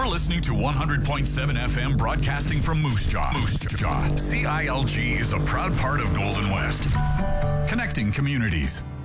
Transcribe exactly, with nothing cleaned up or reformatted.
You're listening to one hundred point seven F M broadcasting from Moose Jaw. Moose Jaw. C I L G is a proud part of Golden West. Connecting communities.